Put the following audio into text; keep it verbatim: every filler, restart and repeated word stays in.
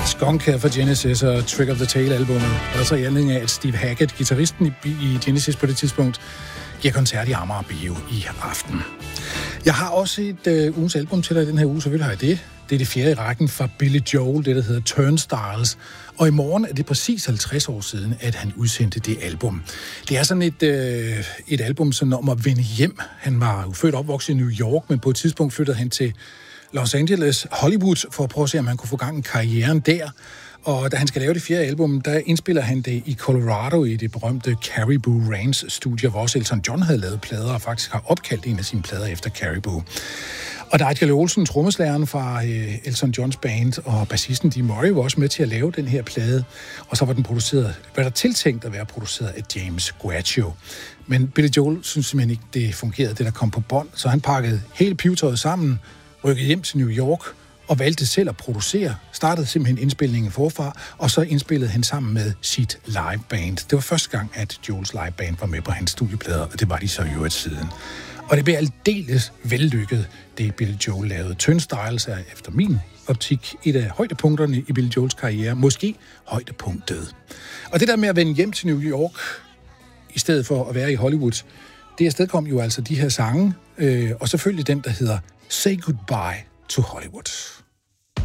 Skunk her fra Genesis og Trick of the Tail-albummet. Og så i anledning af, at Steve Hackett, guitaristen i, i Genesis på det tidspunkt, giver koncert i Amager Bio i aften. Jeg har også et uh, ugens album til dig i den her uge, så vil jeg have det. Det er det fjerde i rækken fra Billy Joel, det der hedder Turnstiles. Og i morgen er det præcis halvtreds år siden, at han udsendte det album. Det er sådan et, øh, et album sådan om at vende hjem. Han var jo født og opvokset i New York, men på et tidspunkt flyttede han til Los Angeles, Hollywood, for at prøve at se, om han kunne få gang i karrieren der. Og da han skal lave det fjerde album, der indspiller han det i Colorado i det berømte Caribou Ranch-studie, hvor også Elton John havde lavet plader, og faktisk har opkaldt en af sine plader efter Caribou. Og Nigel Olsen, trommeslageren fra øh, Elton Johns band, og bassisten Dee Murray var også med til at lave den her plade. Og så var den produceret, var der tiltænkt at være produceret af James Guaccio. Men Billy Joel synes simpelthen ikke, det fungerede, det der kom på bånd, så han pakkede hele pivetøjet sammen, rykkede hjem til New York og valgte selv at producere. Startede simpelthen indspilningen forfra, og så indspillede han sammen med sit liveband. Det var første gang, at Joels liveband var med på hans studieplader, og det var de så i øvrigt siden. Og det blev aldeles vellykket, det Billy Joel lavede. Turnstiles er efter min optik et af højdepunkterne i Billy Joels karriere. Måske højdepunktet. Og det der med at vende hjem til New York, i stedet for at være i Hollywood, det afstedkom jo altså de her sange, øh, og selvfølgelig den, der hedder Say Goodbye to Hollywood.